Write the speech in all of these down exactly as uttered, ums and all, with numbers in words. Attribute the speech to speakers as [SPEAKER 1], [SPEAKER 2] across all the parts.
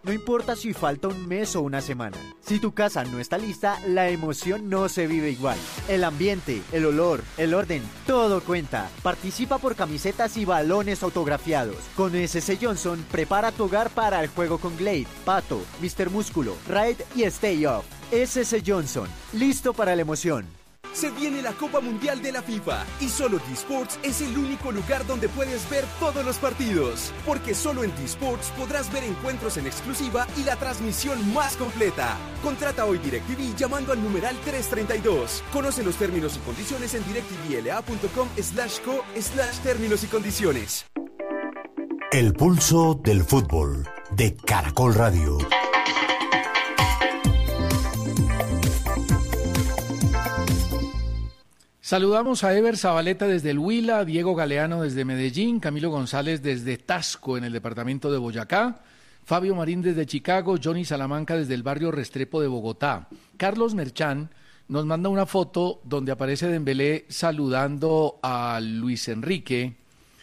[SPEAKER 1] No importa si falta un mes o una semana. Si tu casa no está lista, la emoción no se vive igual. El ambiente, el olor, el orden, todo cuenta. Participa por camisetas y balones autografiados. Con S C Johnson, prepara tu hogar para el juego con Glade, Pato, míster Músculo, Raid y Stay Off. S C Johnson, listo para la emoción.
[SPEAKER 2] Se viene la Copa Mundial de la FIFA y solo T-Sports es el único lugar donde puedes ver todos los partidos. Porque solo en T-Sports podrás ver encuentros en exclusiva y la transmisión más completa. Contrata hoy DirecTV llamando al numeral trescientos treinta y dos. Conoce los términos y condiciones en directvla.com slash co slash términos y condiciones.
[SPEAKER 3] El pulso del fútbol de Caracol Radio.
[SPEAKER 4] Saludamos a Ever Zabaleta desde el Huila, Diego Galeano desde Medellín, Camilo González desde Tasco en el departamento de Boyacá, Fabio Marín desde Chicago, Johnny Salamanca desde el barrio Restrepo de Bogotá. Carlos Merchán nos manda una foto donde aparece Dembélé saludando a Luis Enrique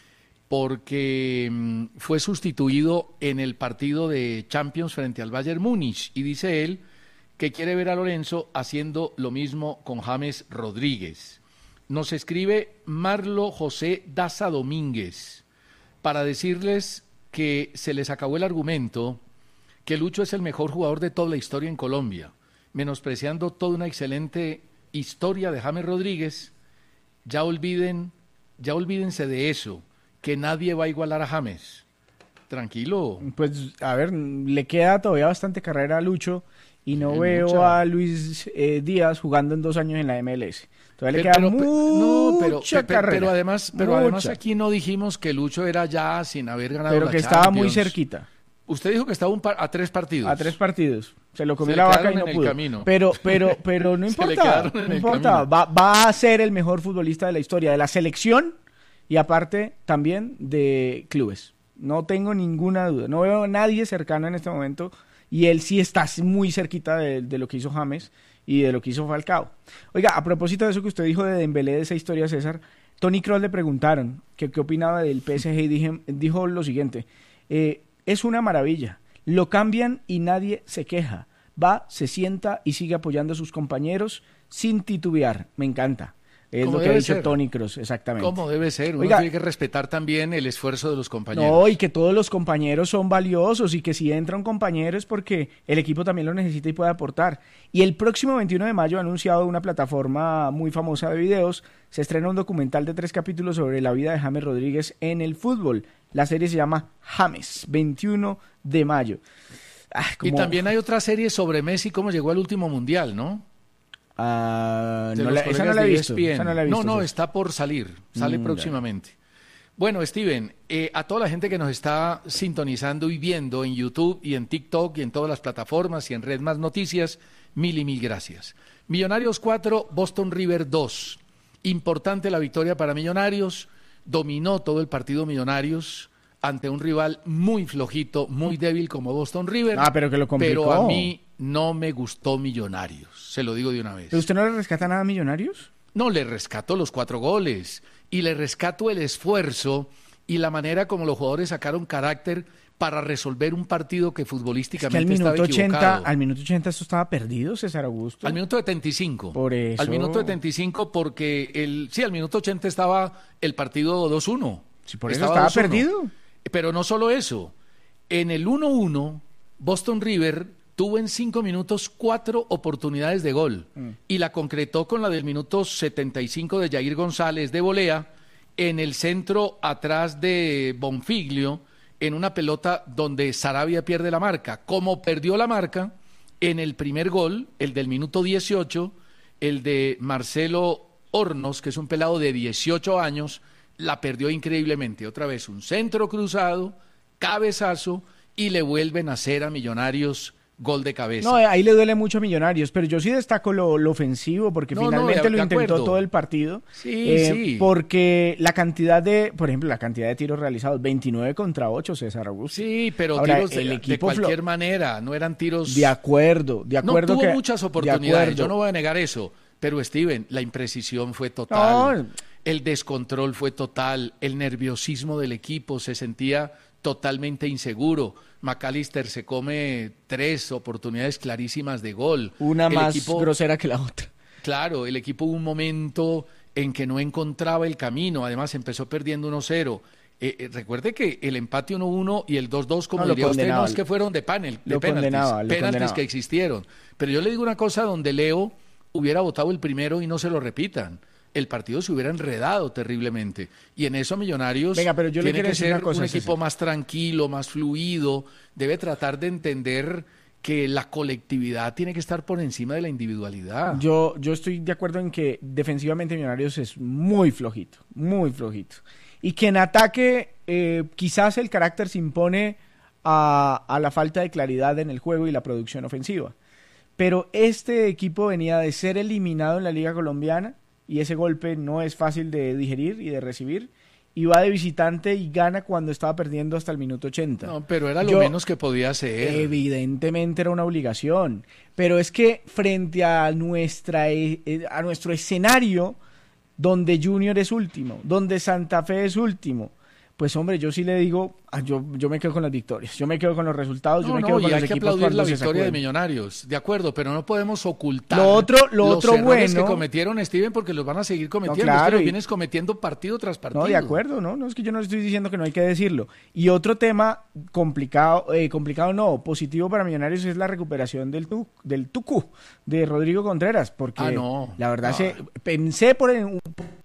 [SPEAKER 4] porque mm, fue sustituido en el partido de Champions frente al Bayern Múnich y dice él que quiere ver a Lorenzo haciendo lo mismo con James Rodríguez. Nos escribe Marlo José Daza Domínguez para decirles que se les acabó el argumento que Lucho es el mejor jugador de toda la historia en Colombia, menospreciando toda una excelente historia de James Rodríguez. Ya olviden, ya olvídense de eso, que nadie va a igualar a James. Tranquilo.
[SPEAKER 5] Pues, a ver, le queda todavía bastante carrera a Lucho y no
[SPEAKER 4] Sí,
[SPEAKER 5] veo
[SPEAKER 4] mucha.
[SPEAKER 5] a Luis eh, Díaz jugando en dos años en la M L S. Todavía le
[SPEAKER 4] Pero,
[SPEAKER 5] queda
[SPEAKER 4] pero,
[SPEAKER 5] mucha
[SPEAKER 4] no, pero, pero,
[SPEAKER 5] carrera.
[SPEAKER 4] pero además, pero
[SPEAKER 5] mucha.
[SPEAKER 4] además aquí no dijimos que Lucho era ya sin haber ganado
[SPEAKER 5] Pero
[SPEAKER 4] la
[SPEAKER 5] que estaba muy
[SPEAKER 4] Champions.
[SPEAKER 5] cerquita.
[SPEAKER 4] Usted dijo que estaba un par- a tres partidos.
[SPEAKER 5] A tres partidos. Se lo comió
[SPEAKER 4] Se
[SPEAKER 5] la
[SPEAKER 4] le
[SPEAKER 5] vaca y
[SPEAKER 4] quedaron
[SPEAKER 5] no
[SPEAKER 4] en el
[SPEAKER 5] pudo.
[SPEAKER 4] camino.
[SPEAKER 5] Pero, pero, pero no
[SPEAKER 4] Se le
[SPEAKER 5] importa.
[SPEAKER 4] quedaron en
[SPEAKER 5] No
[SPEAKER 4] el
[SPEAKER 5] importa.
[SPEAKER 4] camino.
[SPEAKER 5] Va, va a ser el mejor futbolista de la historia de la selección y aparte también de clubes. No tengo ninguna duda. No veo a nadie cercano en este momento y él sí está muy cerquita de, de lo que hizo James y de lo que hizo Falcao. Oiga, a propósito de eso que usted dijo de Dembélé, de esa historia, César, Toni Kroos le preguntaron que qué opinaba del P S G y dije, dijo lo siguiente, eh, es una maravilla, lo cambian y nadie se queja, va, se sienta y sigue apoyando a sus compañeros sin titubear, me encanta. Es
[SPEAKER 4] Como
[SPEAKER 5] lo que ha
[SPEAKER 4] debe
[SPEAKER 5] dicho
[SPEAKER 4] ser.
[SPEAKER 5] Toni Kroos, exactamente.
[SPEAKER 4] ¿Cómo debe ser? Uno
[SPEAKER 5] Oiga,
[SPEAKER 4] tiene que respetar también el esfuerzo de los compañeros.
[SPEAKER 5] no, y que todos los compañeros son valiosos y que si entra un compañero es porque el equipo también lo necesita y puede aportar. Y el próximo veintiuno de mayo ha anunciado una plataforma muy famosa de videos, se estrena un documental de tres capítulos sobre la vida de James Rodríguez en el fútbol. La serie se llama James, veintiuno de mayo. Ah,
[SPEAKER 4] Y
[SPEAKER 5] como-
[SPEAKER 4] también hay otra serie sobre Messi, cómo llegó al último mundial, ¿no?
[SPEAKER 5] Ah,
[SPEAKER 4] De
[SPEAKER 5] no
[SPEAKER 4] los
[SPEAKER 5] la- esa no
[SPEAKER 4] colegas
[SPEAKER 5] la he
[SPEAKER 4] de
[SPEAKER 5] visto.
[SPEAKER 4] E S P N.
[SPEAKER 5] Esa no la he
[SPEAKER 4] No,
[SPEAKER 5] visto,
[SPEAKER 4] no,
[SPEAKER 5] César.
[SPEAKER 4] está por salir, sale
[SPEAKER 5] Mm,
[SPEAKER 4] próximamente. Bueno, Steven, eh, a toda la gente que nos está sintonizando y viendo en YouTube y en TikTok y en todas las plataformas y en Red Más Noticias, mil y mil gracias. Millonarios cuatro, Boston River dos. Importante la victoria para Millonarios, dominó todo el partido Millonarios ante un rival muy flojito, muy débil como Boston River.
[SPEAKER 5] Ah, pero que lo complicó.
[SPEAKER 4] Pero a mí no me gustó Millonarios, se lo digo de una vez.
[SPEAKER 5] ¿Pero usted no le rescata nada a Millonarios?
[SPEAKER 4] No, le rescato los cuatro goles y le rescato el esfuerzo y la manera como los jugadores sacaron carácter para resolver un partido que
[SPEAKER 5] Es que al
[SPEAKER 4] futbolísticamente
[SPEAKER 5] minuto
[SPEAKER 4] estaba
[SPEAKER 5] ochenta,
[SPEAKER 4] equivocado.
[SPEAKER 5] al minuto ochenta esto estaba perdido, César Augusto.
[SPEAKER 4] Al minuto setenta y cinco.
[SPEAKER 5] Por eso.
[SPEAKER 4] Al minuto setenta y cinco porque el sí, al minuto ochenta estaba el partido dos uno.
[SPEAKER 5] Sí, por eso estaba
[SPEAKER 4] dos uno.
[SPEAKER 5] perdido.
[SPEAKER 4] Pero no solo eso. En el uno uno, Boston River tuvo en cinco minutos cuatro oportunidades de gol
[SPEAKER 5] Mm.
[SPEAKER 4] y la concretó con la del minuto setenta y cinco de Jair González de volea en el centro atrás de Bonfiglio en una pelota donde Sarabia pierde la marca. Como perdió la marca en el primer gol, el del minuto dieciocho, el de Marcelo Hornos, que es un pelado de dieciocho años, la perdió increíblemente. Otra vez un centro cruzado, cabezazo y le vuelven a hacer a Millonarios gol de cabeza.
[SPEAKER 5] No, ahí le duele mucho a Millonarios, pero yo sí destaco lo, lo ofensivo, porque
[SPEAKER 4] No, no,
[SPEAKER 5] finalmente
[SPEAKER 4] de-
[SPEAKER 5] lo
[SPEAKER 4] de
[SPEAKER 5] intentó
[SPEAKER 4] acuerdo.
[SPEAKER 5] todo el partido.
[SPEAKER 4] Sí,
[SPEAKER 5] Eh,
[SPEAKER 4] sí.
[SPEAKER 5] Porque la cantidad de, por ejemplo, la cantidad de tiros realizados, veintinueve contra ocho, César Augusto.
[SPEAKER 4] Sí, pero
[SPEAKER 5] Ahora,
[SPEAKER 4] tiros de,
[SPEAKER 5] el
[SPEAKER 4] de
[SPEAKER 5] equipo flo-
[SPEAKER 4] cualquier manera, no eran tiros...
[SPEAKER 5] De acuerdo, de
[SPEAKER 4] no
[SPEAKER 5] acuerdo
[SPEAKER 4] tuvo
[SPEAKER 5] que...
[SPEAKER 4] muchas
[SPEAKER 5] de
[SPEAKER 4] oportunidades,
[SPEAKER 5] acuerdo.
[SPEAKER 4] yo no voy a negar eso, pero Steven, la imprecisión fue total,
[SPEAKER 5] No.
[SPEAKER 4] el descontrol fue total, el nerviosismo del equipo, se sentía totalmente inseguro. McAllister se come tres oportunidades clarísimas de gol.
[SPEAKER 5] Una
[SPEAKER 4] el
[SPEAKER 5] más
[SPEAKER 4] equipo,
[SPEAKER 5] grosera que la otra.
[SPEAKER 4] Claro, el equipo hubo un momento en que no encontraba el camino, además empezó perdiendo uno cero. Eh, eh, recuerde que el empate uno uno y el dos dos, como
[SPEAKER 5] no,
[SPEAKER 4] diría usted, no es
[SPEAKER 5] lo,
[SPEAKER 4] que fueron de panel, de
[SPEAKER 5] lo
[SPEAKER 4] penaltis,
[SPEAKER 5] condenaba, lo
[SPEAKER 4] penaltis
[SPEAKER 5] condenaba.
[SPEAKER 4] que existieron. Pero yo le digo una cosa, donde Leo hubiera votado el primero y no se lo repitan, el partido se hubiera enredado terriblemente. Y en eso Millonarios
[SPEAKER 5] Venga, pero yo le
[SPEAKER 4] tiene
[SPEAKER 5] quiero
[SPEAKER 4] que
[SPEAKER 5] decir
[SPEAKER 4] ser
[SPEAKER 5] una cosa,
[SPEAKER 4] un equipo
[SPEAKER 5] César.
[SPEAKER 4] más tranquilo, más fluido, debe tratar de entender que la colectividad tiene que estar por encima de la individualidad.
[SPEAKER 5] Yo, yo estoy de acuerdo en que defensivamente Millonarios es muy flojito, muy flojito. Y que en ataque eh, quizás el carácter se impone a, a la falta de claridad en el juego y la producción ofensiva. Pero este equipo venía de ser eliminado en la Liga Colombiana y ese golpe no es fácil de digerir y de recibir. Y va de visitante y gana cuando estaba perdiendo hasta el minuto ochenta.
[SPEAKER 4] No, pero era lo
[SPEAKER 5] Yo,
[SPEAKER 4] menos que podía hacer.
[SPEAKER 5] Evidentemente era una obligación. Pero es que frente a, nuestra, a nuestro escenario, donde Junior es último, donde Santa Fe es último, pues hombre, yo sí le digo, yo, yo me quedo con las victorias, yo me quedo con los resultados,
[SPEAKER 4] No,
[SPEAKER 5] yo me
[SPEAKER 4] no,
[SPEAKER 5] quedo
[SPEAKER 4] y
[SPEAKER 5] con los
[SPEAKER 4] hay que
[SPEAKER 5] equipos
[SPEAKER 4] aplaudir
[SPEAKER 5] cuando
[SPEAKER 4] la
[SPEAKER 5] se
[SPEAKER 4] victoria de
[SPEAKER 5] sacuden.
[SPEAKER 4] Millonarios, de acuerdo, pero no podemos ocultar
[SPEAKER 5] Lo otro- lo
[SPEAKER 4] los
[SPEAKER 5] otro
[SPEAKER 4] errores
[SPEAKER 5] bueno-
[SPEAKER 4] que cometieron, Steven, porque los van a seguir cometiendo.
[SPEAKER 5] No, claro,
[SPEAKER 4] es que los
[SPEAKER 5] y-
[SPEAKER 4] vienes cometiendo partido tras partido.
[SPEAKER 5] No, de acuerdo, no, no es que yo no estoy diciendo que no hay que decirlo. Y otro tema complicado, eh, complicado no, positivo para Millonarios es la recuperación del tu, del Tucu, de Rodrigo Contreras, porque
[SPEAKER 4] Ah, no.
[SPEAKER 5] la verdad
[SPEAKER 4] No.
[SPEAKER 5] se, pensé por el,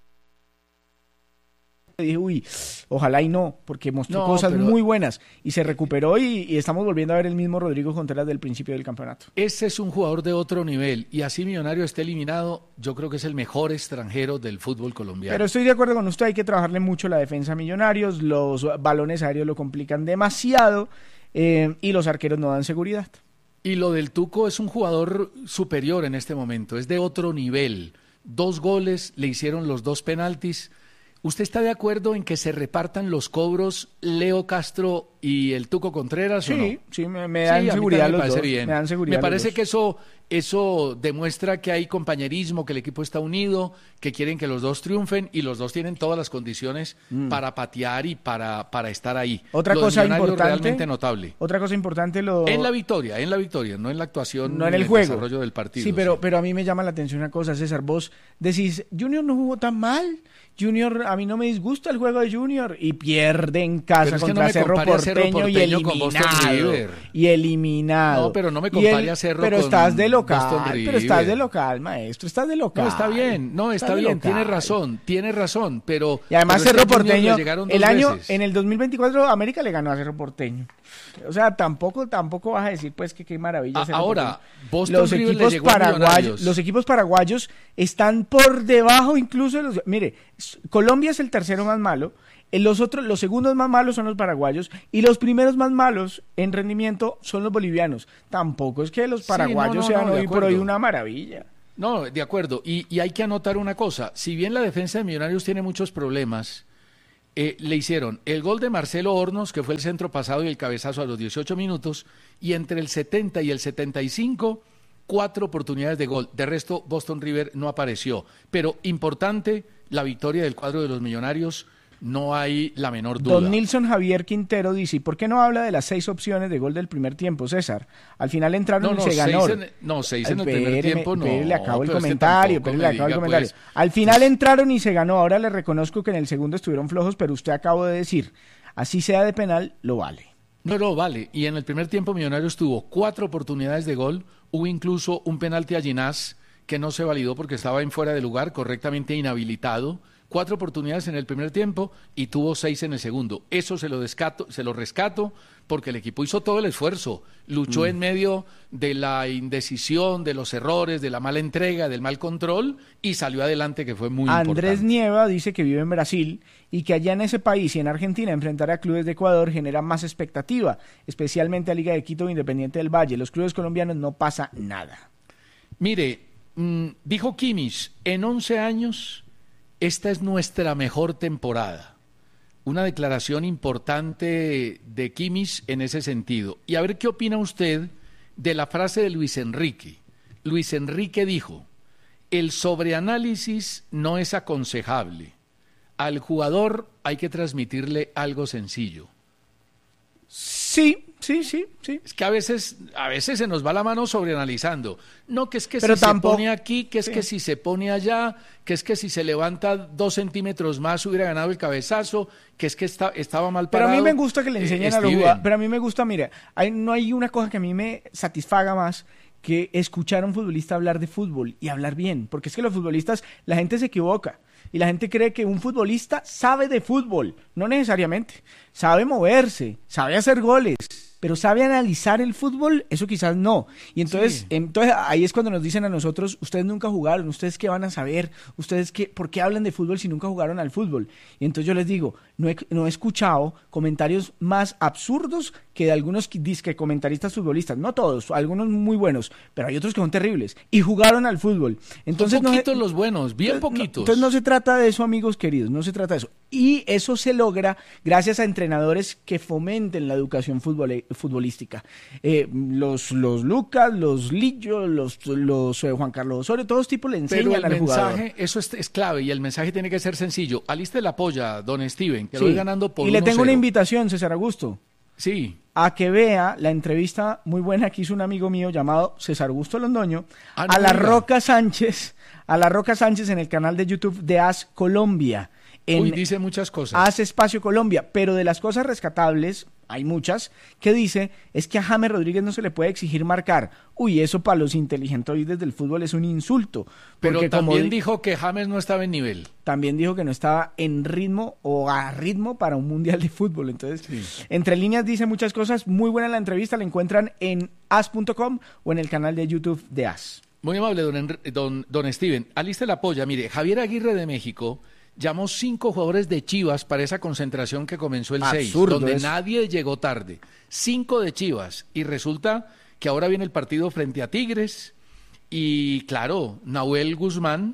[SPEAKER 5] dije, uy, ojalá y no, porque mostró
[SPEAKER 4] No,
[SPEAKER 5] cosas
[SPEAKER 4] pero-
[SPEAKER 5] muy buenas y se recuperó y, y estamos volviendo a ver el mismo Rodrigo Contreras del principio del campeonato.
[SPEAKER 4] Ese es un jugador de otro nivel y así Millonario esté eliminado, yo creo que es el mejor extranjero del fútbol colombiano.
[SPEAKER 5] Pero estoy de acuerdo con usted, hay que trabajarle mucho la defensa a Millonarios, los balones aéreos lo complican demasiado eh, y los arqueros no dan seguridad.
[SPEAKER 4] Y lo del Tuco es un jugador superior en este momento, es de otro nivel. Dos goles, le hicieron los dos penaltis. ¿Usted está de acuerdo en que se repartan los cobros Leo Castro y el Tuco Contreras o no?
[SPEAKER 5] Sí, sí, me, me
[SPEAKER 4] Sí,
[SPEAKER 5] dan
[SPEAKER 4] a mí
[SPEAKER 5] seguridad
[SPEAKER 4] también me
[SPEAKER 5] los
[SPEAKER 4] parece
[SPEAKER 5] dos.
[SPEAKER 4] bien.
[SPEAKER 5] Me dan seguridad
[SPEAKER 4] Me
[SPEAKER 5] los
[SPEAKER 4] parece
[SPEAKER 5] dos.
[SPEAKER 4] que eso, eso demuestra que hay compañerismo, que el equipo está unido, que quieren que los dos triunfen y los dos tienen todas las condiciones para patear y para, para estar ahí.
[SPEAKER 5] Mm. Otra
[SPEAKER 4] Lo de
[SPEAKER 5] cosa
[SPEAKER 4] Millonarios
[SPEAKER 5] importante,
[SPEAKER 4] realmente notable.
[SPEAKER 5] Otra cosa importante lo
[SPEAKER 4] En la victoria, en la victoria, no en la actuación,
[SPEAKER 5] no en
[SPEAKER 4] ni
[SPEAKER 5] el juego.
[SPEAKER 4] desarrollo del partido.
[SPEAKER 5] Sí, pero, pero a mí me llama la atención una cosa, César. Vos decís, Junior no jugó tan mal. Junior, a mí no me disgusta el juego de Junior. Y pierde en casa
[SPEAKER 4] Pero es que
[SPEAKER 5] contra
[SPEAKER 4] no me
[SPEAKER 5] Cerro,
[SPEAKER 4] compare a
[SPEAKER 5] Porteño
[SPEAKER 4] Cerro Porteño
[SPEAKER 5] y
[SPEAKER 4] con Boston
[SPEAKER 5] eliminado.
[SPEAKER 4] River.
[SPEAKER 5] Y eliminado.
[SPEAKER 4] No, pero no me
[SPEAKER 5] Y
[SPEAKER 4] compare
[SPEAKER 5] el-
[SPEAKER 4] a Cerro
[SPEAKER 5] Pero
[SPEAKER 4] con
[SPEAKER 5] estás de local,
[SPEAKER 4] Boston
[SPEAKER 5] pero estás
[SPEAKER 4] River.
[SPEAKER 5] de local, maestro. Estás de local.
[SPEAKER 4] No, está bien, no, está
[SPEAKER 5] Estás de
[SPEAKER 4] bien,
[SPEAKER 5] local.
[SPEAKER 4] tiene razón, tiene razón, pero...
[SPEAKER 5] Y además
[SPEAKER 4] pero es que
[SPEAKER 5] Cerro
[SPEAKER 4] a Junior
[SPEAKER 5] Porteño,
[SPEAKER 4] le llegaron dos
[SPEAKER 5] el año,
[SPEAKER 4] veces.
[SPEAKER 5] en el dos mil veinticuatro América le ganó a Cerro Porteño. O sea, tampoco, tampoco vas a decir pues que qué maravilla.
[SPEAKER 4] A-
[SPEAKER 5] Cerro
[SPEAKER 4] ahora,
[SPEAKER 5] Porteño.
[SPEAKER 4] Boston
[SPEAKER 5] los
[SPEAKER 4] River le
[SPEAKER 5] equipos
[SPEAKER 4] llegó a
[SPEAKER 5] paraguayos,
[SPEAKER 4] Millonarios.
[SPEAKER 5] los equipos paraguayos están por debajo incluso de los, mire, s- Colombia es el tercero más malo. En los otros, los segundos más malos son los paraguayos y los primeros más malos en rendimiento son los bolivianos. Tampoco es que los
[SPEAKER 4] Sí,
[SPEAKER 5] paraguayos
[SPEAKER 4] no, no,
[SPEAKER 5] sean
[SPEAKER 4] no, de
[SPEAKER 5] hoy por hoy
[SPEAKER 4] acuerdo.
[SPEAKER 5] una maravilla.
[SPEAKER 4] No, de acuerdo. Y, y hay que anotar una cosa. Si bien la defensa de Millonarios tiene muchos problemas, eh, le hicieron el gol de Marcelo Hornos, que fue el centro pasado y el cabezazo a los dieciocho minutos, y entre el setenta y el setenta y cinco, cuatro oportunidades de gol. De resto, Boston River no apareció. Pero importante, la victoria del cuadro de los Millonarios, no hay la menor duda.
[SPEAKER 5] Don Nilson Javier Quintero dice, ¿y por qué no habla de las seis opciones de gol del primer tiempo, César? Al final entraron
[SPEAKER 4] No,
[SPEAKER 5] y
[SPEAKER 4] no,
[SPEAKER 5] se
[SPEAKER 4] seis
[SPEAKER 5] ganó.
[SPEAKER 4] en- no, seis en el
[SPEAKER 5] Ay,
[SPEAKER 4] primer
[SPEAKER 5] espéreme,
[SPEAKER 4] tiempo, no,
[SPEAKER 5] espere, le acabo el
[SPEAKER 4] pero es que
[SPEAKER 5] comentario,
[SPEAKER 4] tampoco
[SPEAKER 5] espere,
[SPEAKER 4] me
[SPEAKER 5] le acabo el
[SPEAKER 4] diga,
[SPEAKER 5] comentario.
[SPEAKER 4] pues.
[SPEAKER 5] Al final entraron y se ganó. Ahora le reconozco que en el segundo estuvieron flojos, pero usted acabó de decir, así sea de penal, lo vale.
[SPEAKER 4] No, no, vale. Y en el primer tiempo Millonarios tuvo cuatro oportunidades de gol. Hubo incluso un penalti a Ginás que no se validó porque estaba en fuera de lugar, correctamente inhabilitado. Cuatro oportunidades en el primer tiempo y tuvo seis en el segundo. Eso se lo, descato, se lo rescato porque el equipo hizo todo el esfuerzo. Luchó
[SPEAKER 5] Mm.
[SPEAKER 4] en medio de la indecisión, de los errores, de la mala entrega, del mal control y salió adelante, que fue muy
[SPEAKER 5] Andrés
[SPEAKER 4] importante.
[SPEAKER 5] Nieva dice que vive en Brasil y que allá en ese país y en Argentina enfrentar a clubes de Ecuador genera más expectativa, especialmente a Liga de Quito o Independiente del Valle. Los clubes colombianos no pasa nada.
[SPEAKER 4] Mire, mmm, dijo Kimmich, en once años, esta es nuestra mejor temporada. Una declaración importante de Kimmich en ese sentido. Y a ver qué opina usted de la frase de Luis Enrique. Luis Enrique dijo, el sobreanálisis no es aconsejable. Al jugador hay que transmitirle algo sencillo.
[SPEAKER 5] Sí, sí, sí, sí.
[SPEAKER 4] Es que a veces, a veces se nos va la mano sobreanalizando. No, que es que
[SPEAKER 5] Pero
[SPEAKER 4] si
[SPEAKER 5] tampoco-
[SPEAKER 4] se pone aquí, que es
[SPEAKER 5] sí.
[SPEAKER 4] que si se pone allá, que es que si se levanta dos centímetros más hubiera ganado el cabezazo, que es que está, estaba mal
[SPEAKER 5] Pero
[SPEAKER 4] parado.
[SPEAKER 5] a mí me gusta que le
[SPEAKER 4] Eh,
[SPEAKER 5] enseñen a los
[SPEAKER 4] Steven,
[SPEAKER 5] jugadores. Pero a mí me gusta, mira, hay, no hay una cosa que a mí me satisfaga más que escuchar a un futbolista hablar de fútbol y hablar bien. Porque es que los futbolistas, la gente se equivoca. Y la gente cree que un futbolista sabe de fútbol. No necesariamente. Sabe moverse, sabe hacer goles. Pero sabe analizar el fútbol, eso quizás no. Y entonces,
[SPEAKER 4] Sí.
[SPEAKER 5] entonces ahí es cuando nos dicen a nosotros, ustedes nunca jugaron, ustedes qué van a saber, ustedes qué, por qué hablan de fútbol si nunca jugaron al fútbol. Y entonces yo les digo, no he, no he escuchado comentarios más absurdos que de algunos qui- disque comentaristas futbolistas, no todos, algunos muy buenos, pero hay otros que son terribles y jugaron al fútbol. Entonces
[SPEAKER 4] Son
[SPEAKER 5] no se-
[SPEAKER 4] poquitos los buenos, bien
[SPEAKER 5] no-
[SPEAKER 4] poquitos.
[SPEAKER 5] Entonces no se trata de eso, amigos queridos, no se trata de eso. Y eso se logra gracias a entrenadores que fomenten la educación futbole- futbolística. Eh, los, los Lucas, los Lillo, los, los eh, Juan Carlos Osorio, todos tipos le
[SPEAKER 4] Pero
[SPEAKER 5] enseñan
[SPEAKER 4] el
[SPEAKER 5] al jugador.
[SPEAKER 4] mensaje, eso es, es clave, y el mensaje tiene que ser sencillo. Aliste la polla, don Steven, que
[SPEAKER 5] Sí.
[SPEAKER 4] lo voy ganando por
[SPEAKER 5] y le tengo
[SPEAKER 4] uno
[SPEAKER 5] una
[SPEAKER 4] cero.
[SPEAKER 5] invitación, César Augusto,
[SPEAKER 4] Sí.
[SPEAKER 5] a que vea la entrevista muy buena que hizo un amigo mío llamado César Augusto Londoño
[SPEAKER 4] Ah, no
[SPEAKER 5] a la
[SPEAKER 4] diga.
[SPEAKER 5] Roca Sánchez, a la Roca Sánchez en el canal de YouTube de A S Colombia. En
[SPEAKER 4] Uy, dice muchas cosas.
[SPEAKER 5] Hace Espacio Colombia, pero de las cosas rescatables, hay muchas, que dice, es que a James Rodríguez no se le puede exigir marcar. Uy, eso para los inteligentoides del fútbol es un insulto.
[SPEAKER 4] Pero
[SPEAKER 5] Porque como
[SPEAKER 4] también
[SPEAKER 5] di-
[SPEAKER 4] dijo que James no estaba en nivel.
[SPEAKER 5] también dijo que no estaba en ritmo o a ritmo para un mundial de fútbol. Entonces, entre líneas dice muchas cosas. Muy buena la entrevista, la encuentran en as punto com o en el canal de YouTube de A S.
[SPEAKER 4] Muy amable, don, Enri- don, don Steven. Aliste la polla. Mire, Javier Aguirre de México llamó cinco jugadores de Chivas para esa concentración que comenzó el seis,
[SPEAKER 5] Absurdo
[SPEAKER 4] donde
[SPEAKER 5] eso.
[SPEAKER 4] nadie llegó tarde. Cinco de Chivas. Y resulta que ahora viene el partido frente a Tigres. Y claro, Nahuel Guzmán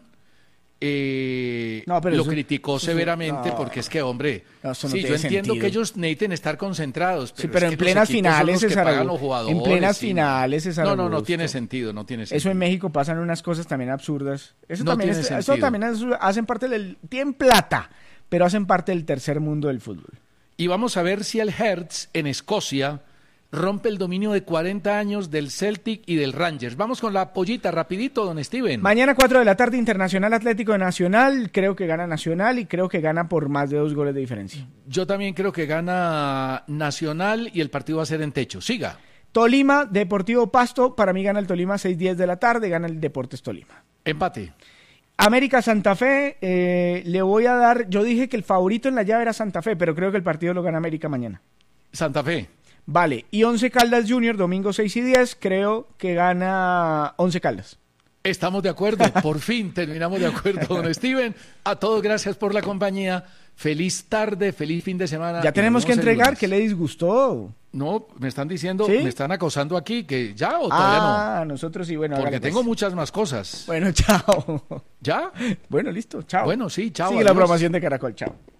[SPEAKER 4] eh,
[SPEAKER 5] No, pero
[SPEAKER 4] lo
[SPEAKER 5] eso-
[SPEAKER 4] criticó
[SPEAKER 5] eso-
[SPEAKER 4] severamente
[SPEAKER 5] no.
[SPEAKER 4] porque es que, hombre,
[SPEAKER 5] No, eso no
[SPEAKER 4] sí, yo
[SPEAKER 5] tiene
[SPEAKER 4] entiendo
[SPEAKER 5] sentido.
[SPEAKER 4] que ellos necesiten estar concentrados. Pero
[SPEAKER 5] Sí, pero
[SPEAKER 4] es
[SPEAKER 5] en
[SPEAKER 4] que los
[SPEAKER 5] plenas
[SPEAKER 4] equipos son
[SPEAKER 5] finales,
[SPEAKER 4] los que
[SPEAKER 5] César
[SPEAKER 4] pagan
[SPEAKER 5] Augusto.
[SPEAKER 4] los jugadores,
[SPEAKER 5] En plenas
[SPEAKER 4] sí.
[SPEAKER 5] finales, César
[SPEAKER 4] No, no, no
[SPEAKER 5] Augusto.
[SPEAKER 4] tiene sentido, no tiene sentido.
[SPEAKER 5] Eso en México pasan unas cosas también absurdas. Eso
[SPEAKER 4] No
[SPEAKER 5] también,
[SPEAKER 4] tiene
[SPEAKER 5] es- eso
[SPEAKER 4] sentido.
[SPEAKER 5] también es- hacen parte del... Tienen plata, pero hacen parte del tercer mundo del fútbol.
[SPEAKER 4] Y vamos a ver si el Hertz en Escocia rompe el dominio de cuarenta años del Celtic y del Rangers. Vamos con la pollita, rapidito, don Steven.
[SPEAKER 5] Mañana cuatro de la tarde, Internacional Atlético de Nacional. Creo que gana Nacional y creo que gana por más de dos goles de diferencia.
[SPEAKER 4] Yo también creo que gana Nacional y el partido va a ser en techo. Siga.
[SPEAKER 5] Tolima, Deportivo Pasto. Para mí gana el Tolima seis diez de la tarde, gana el Deportes Tolima.
[SPEAKER 4] Empate.
[SPEAKER 5] América Santa Fe, eh, le voy a dar, yo dije que el favorito en la llave era Santa Fe, pero creo que el partido lo gana América mañana.
[SPEAKER 4] Santa Fe.
[SPEAKER 5] Vale, y Once Caldas Junior, domingo seis y diez, creo que gana Once Caldas.
[SPEAKER 4] Estamos de acuerdo. Por fin terminamos de acuerdo, don Steven. A todos gracias por la compañía. Feliz tarde, feliz fin de semana.
[SPEAKER 5] Ya
[SPEAKER 4] y
[SPEAKER 5] tenemos
[SPEAKER 4] nos
[SPEAKER 5] que
[SPEAKER 4] vemos el
[SPEAKER 5] entregar,
[SPEAKER 4] lunes.
[SPEAKER 5] ¿qué le disgustó?
[SPEAKER 4] No, me están diciendo,
[SPEAKER 5] ¿Sí?
[SPEAKER 4] me están acosando aquí, que ya o todavía no.
[SPEAKER 5] Ah, nosotros sí, bueno.
[SPEAKER 4] Porque
[SPEAKER 5] hágale, pues.
[SPEAKER 4] tengo muchas más cosas.
[SPEAKER 5] Bueno, chao.
[SPEAKER 4] ¿Ya?
[SPEAKER 5] Bueno, listo, chao.
[SPEAKER 4] Bueno, sí, chao.
[SPEAKER 5] Sigue la
[SPEAKER 4] adiós.
[SPEAKER 5] promoción de Caracol, chao.